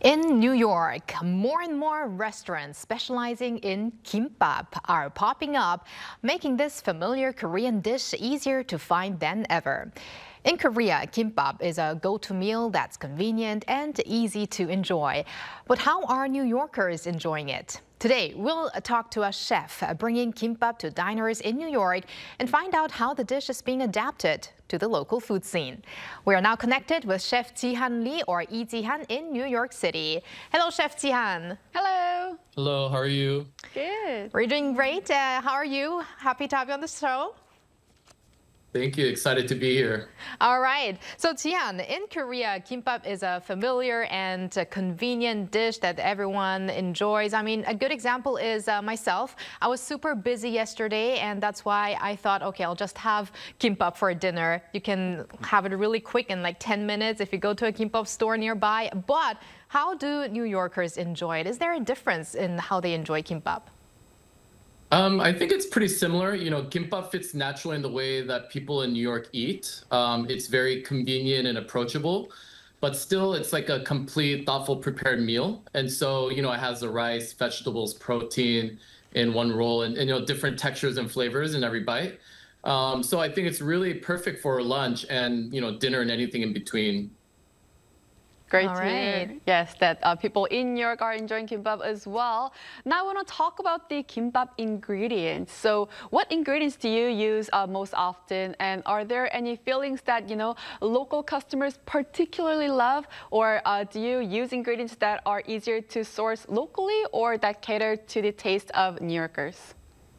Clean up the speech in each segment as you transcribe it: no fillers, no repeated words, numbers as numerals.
In New York, more and more restaurants specializing in kimbap are popping up, making this familiar Korean dish easier to find than ever. In Korea, kimbap is a go-to meal that's convenient and easy to enjoy. But how are New Yorkers enjoying it? Today, we'll talk to a chef bringing kimbap to diners in New York and find out how the dish is being adapted to the local food scene. We are now connected with Chef Jihan Lee, or Lee Jihan, in New York City. Hello, Chef Jihan. Hello. Hello, how are you? Good. We're doing great. How are you? Happy to have you on the show. Thank you. Excited to be here. All right. So Jihan, in Korea, kimbap is a familiar and convenient dish that everyone enjoys. I mean, a good example is myself. I was super busy yesterday, and that's why I thought, okay, I'll just have kimbap for dinner. You can have it really quick in like 10 minutes if you go to a kimbap store nearby. But how do New Yorkers enjoy it? Is there a difference in how they enjoy kimbap? I think it's pretty similar. You know, kimbap fits naturally in the way that people in New York eat. It's very convenient and approachable, but still it's like a complete, thoughtful, prepared meal. And so, you know, it has the rice, vegetables, protein in one roll and you know, different textures and flavors in every bite. So I think it's really perfect for lunch and, you know, dinner and anything in between. Great to hear. Yes, that people in New York are enjoying kimbap as well. Now I want to talk about the kimbap ingredients. So what ingredients do you use most often? And are there any fillings that, you know, local customers particularly love? Or do you use ingredients that are easier to source locally or that cater to the taste of New Yorkers?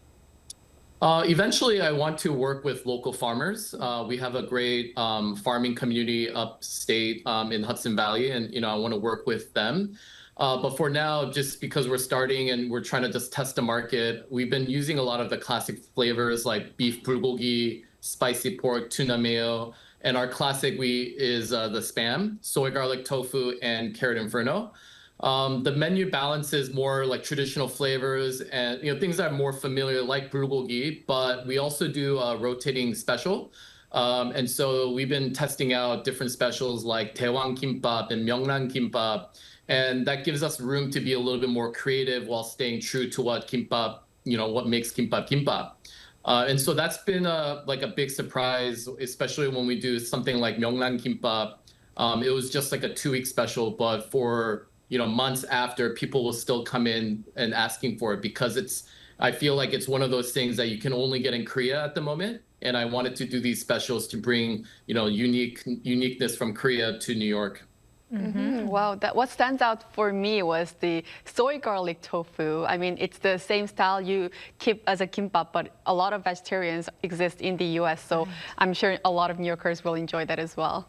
Eventually, I want to work with local farmers. We have a great farming community upstate in Hudson Valley, and you know I want to work with them. But for now, just because we're starting and we're trying to just test the market, we've been using a lot of the classic flavors like beef bulgogi, spicy pork, tuna mayo, and our classic is the Spam, soy garlic tofu, and carrot inferno. The menu balance is more like traditional flavors and you know things that are more familiar like bulgogi, but we also do a rotating special. And so we've been testing out different specials like Daewang Kimbap and Myeongnan Kimbap, and that gives us room to be a little bit more creative while staying true to what kimbap, you know, what makes kimbap kimbap. And so that's been like a big surprise, especially when we do something like Myeongnan Kimbap. It was just like a 2-week special, but for you know, months after, people will still come in and asking for it because I feel like it's one of those things that you can only get in Korea at the moment. And I wanted to do these specials to bring, you know, uniqueness from Korea to New York. Wow, what stands out for me was the soy garlic tofu. I mean, it's the same style you keep as a kimbap, but a lot of vegetarians exist in the US, so I'm sure a lot of New Yorkers will enjoy that as well.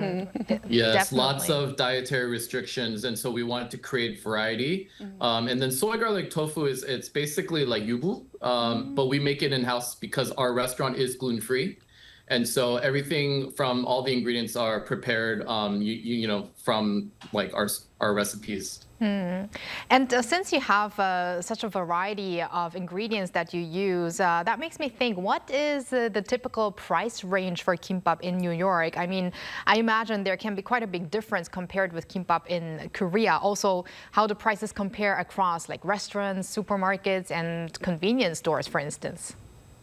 Yes, Definitely. Lots of dietary restrictions, and so we wanted to create variety. And then soy garlic tofu it's basically like yubu, but we make it in-house because our restaurant is gluten-free. And so everything from all the ingredients are prepared, you know, from like our recipes. And since you have such a variety of ingredients that you use, that makes me think, what is the typical price range for kimbap in New York? I mean, I imagine there can be quite a big difference compared with kimbap in Korea. Also, how the prices compare across like restaurants, supermarkets, and convenience stores, for instance.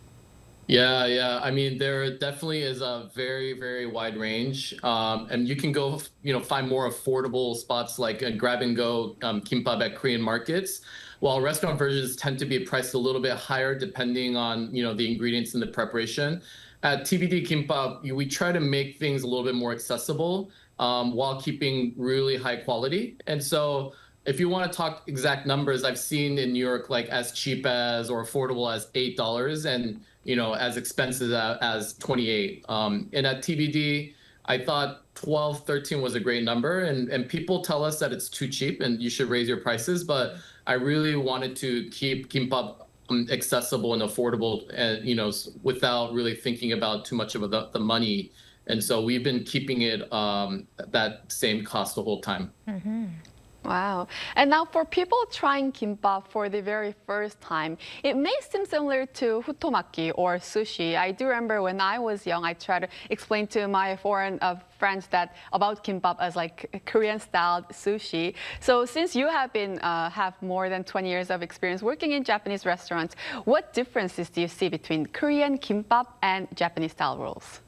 Yeah. I mean, there definitely is a very, very wide range. And you can go, you know, find more affordable spots like a grab-and-go kimbap at Korean markets, while restaurant versions tend to be priced a little bit higher depending on, you know, the ingredients and the preparation. At TBD Kimbap, we try to make things a little bit more accessible while keeping really high quality. And so if you want to talk exact numbers, I've seen in New York like as cheap as or affordable as $8 and you know as expensive as 28. And at TBD, I thought 12, 13 was a great number, and people tell us that it's too cheap and you should raise your prices. But I really wanted to keep kimbap accessible and affordable, and you know without really thinking about too much of the money. And so we've been keeping it that same cost the whole time. Wow. And now for people trying kimbap for the very first time, it may seem similar to hutomaki or sushi. I do remember when I was young, I tried to explain to my foreign friends that about kimbap as like Korean-styled sushi. So since you have more than 20 years of experience working in Japanese restaurants, what differences do you see between Korean kimbap and Japanese-style rolls?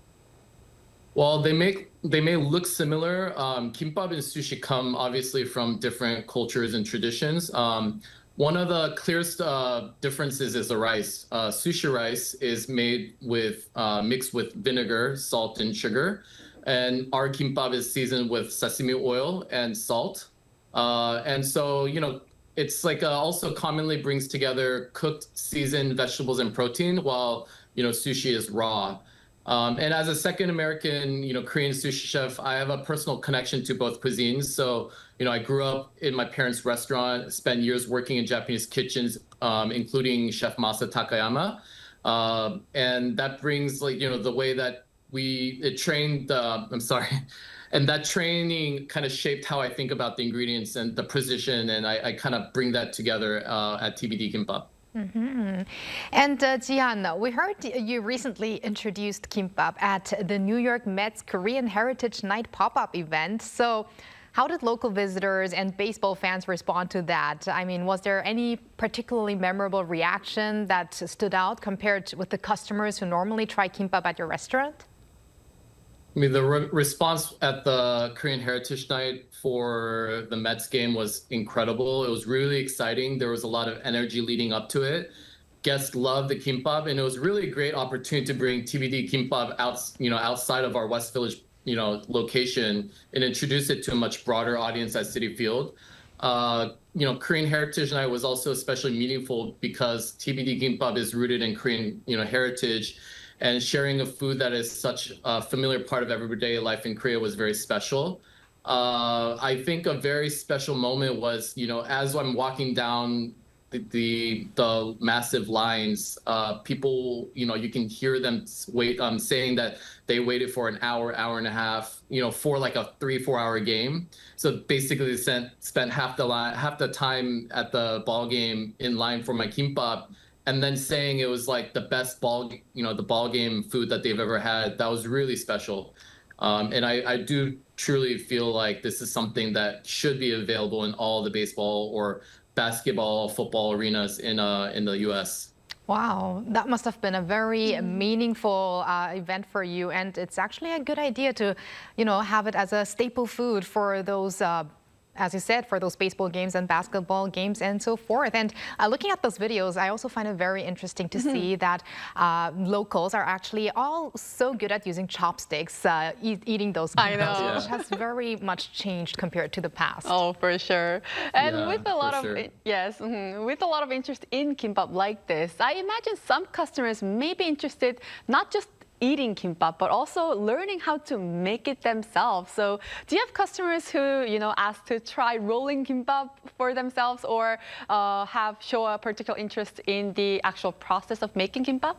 Well, they may look similar. Kimbap and sushi come obviously from different cultures and traditions. One of the clearest differences is the rice. Sushi rice is made with mixed with vinegar, salt, and sugar, and our kimbap is seasoned with sesame oil and salt. And so, it's like also commonly brings together cooked, seasoned vegetables and protein, while sushi is raw. And as a second American, Korean sushi chef, I have a personal connection to both cuisines. So, I grew up in my parents' restaurant, spent years working in Japanese kitchens, including Chef Masa Takayama. And that brings the way that it trained, I'm sorry. And that training kind of shaped how I think about the ingredients and the precision. And I kind of bring that together at TBD Kimbap. Mm-hmm. And Jihan, we heard you recently introduced kimbap at the New York Mets Korean Heritage Night pop-up event. So how did local visitors and baseball fans respond to that? I mean, was there any particularly memorable reaction that stood out compared with the customers who normally try kimbap at your restaurant? I mean, the response at the Korean Heritage Night for the Mets game was incredible. It was really exciting. There was a lot of energy leading up to it. Guests loved the kimbap, and it was really a great opportunity to bring TBD Kimbap outside of our West Village, location and introduce it to a much broader audience at Citi Field. Korean Heritage Night was also especially meaningful because TBD Kimbap is rooted in Korean, heritage. And sharing a food that is such a familiar part of everyday life in Korea was very special. I think a very special moment was, as I'm walking down the massive lines, people, you can hear them saying that they waited for an hour and a half, for like a 3-4 hour game. So basically, they spent half the time at the ball game in line for my kimbap. And then saying it was like the best the ball game food that they've ever had. That was really special. And I do truly feel like this is something that should be available in all the baseball or basketball, football arenas in the US. Wow, that must have been a very meaningful event for you. And it's actually a good idea to, have it as a staple food for those as you said, for those baseball games and basketball games and so forth. And looking at those videos, I also find it very interesting to see that locals are actually all so good at using chopsticks, eating those kimbap, which has very much changed compared to the past. Oh, for sure. And with a lot of with a lot of interest in kimbap like this, I imagine some customers may be interested not just eating kimbap, but also learning how to make it themselves. So do you have customers who, ask to try rolling kimbap for themselves or show a particular interest in the actual process of making kimbap?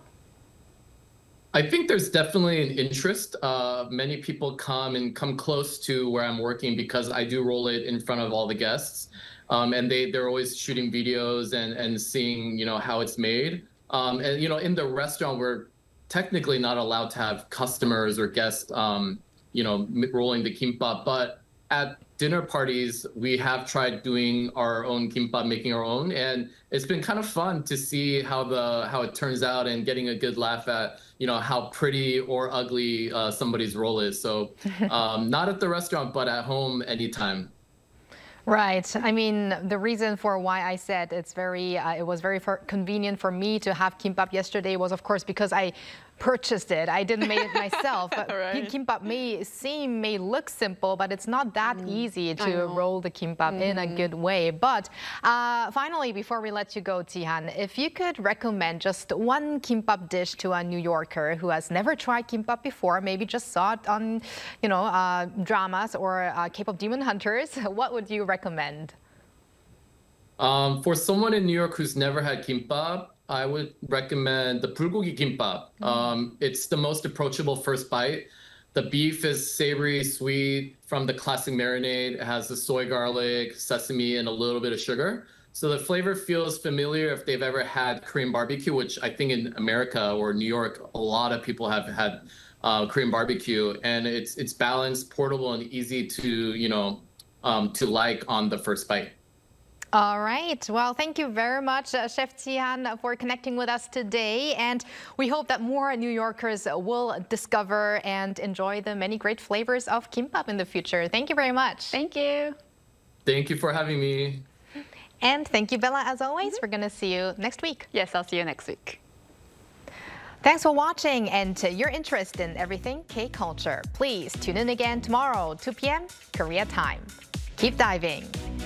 I think there's definitely an interest. Many people come close to where I'm working because I do roll it in front of all the guests. And they're always shooting videos and seeing, how it's made. And, in the restaurant, we're technically not allowed to have customers or guests, rolling the kimbap. But at dinner parties, we have tried doing our own kimbap, making our own, and it's been kind of fun to see how it turns out and getting a good laugh at how pretty or ugly somebody's roll is. So not at the restaurant, but at home anytime. Right. I mean, the reason for why I said it was very convenient for me to have kimbap yesterday was, of course, because I purchased it. I didn't make it myself. But kimbap may look simple, but it's not that easy to roll the kimbap in a good way. But finally, before we let you go, Jihan, if you could recommend just one kimbap dish to a New Yorker who has never tried kimbap before, maybe just saw it on, dramas or K-pop Demon Hunters, what would you recommend? For someone in New York who's never had kimbap, I would recommend the bulgogi kimbap. It's the most approachable first bite. The beef is savory, sweet from the classic marinade. It has the soy garlic, sesame, and a little bit of sugar. So the flavor feels familiar if they've ever had Korean barbecue, which I think in America or New York, a lot of people have had Korean barbecue. And it's balanced, portable, and easy to, to like on the first bite. All right. Well, thank you very much, Chef Ji-han, for connecting with us today. And we hope that more New Yorkers will discover and enjoy the many great flavors of kimbap in the future. Thank you very much. Thank you. Thank you for having me. And thank you, Bella, as always. We're going to see you next week. Yes, I'll see you next week. Thanks for watching and your interest in everything K-culture. Please tune in again tomorrow, 2 p.m. Korea time. Keep diving.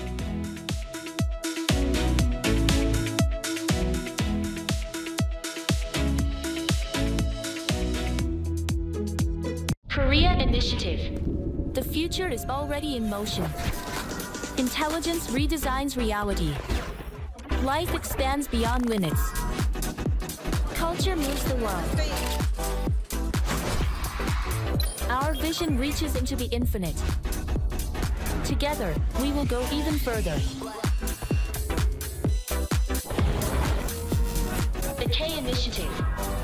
Korea Initiative. The future is already in motion. Intelligence redesigns reality. Life expands beyond limits. Culture moves the world. Our vision reaches into the infinite. Together, we will go even further. The K Initiative.